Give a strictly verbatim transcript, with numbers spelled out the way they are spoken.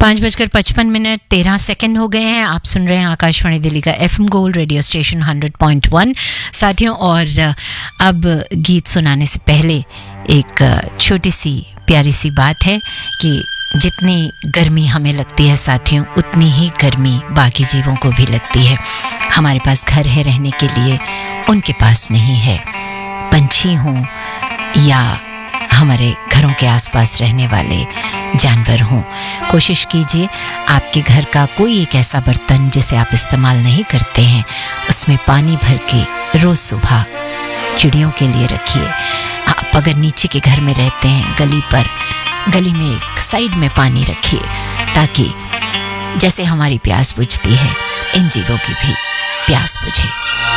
पाँच बजकर पचपन मिनट तेरह सेकंड हो गए हैं। आप सुन रहे हैं आकाशवाणी दिल्ली का FM gold radio station hundred point one साथियों। और अब गीत सुनाने से पहले एक छोटी सी प्यारी सी बात है कि जितनी गर्मी हमें लगती है साथियों, उतनी ही गर्मी बाकी जीवों को भी लगती है। हमारे पास घर है रहने के लिए, उनके पास नहीं है। पंछी हों या हमारे घरों के आसपास रहने वाले जानवर हों, कोशिश कीजिए आपके घर का कोई एक ऐसा बर्तन जिसे आप इस्तेमाल नहीं करते हैं, उसमें पानी भर के रोज़ सुबह चिड़ियों के लिए रखिए। आप अगर नीचे के घर में रहते हैं, गली पर गली में एक साइड में पानी रखिए, ताकि जैसे हमारी प्यास बुझती है, इन जीवों की भी प्यास बुझे।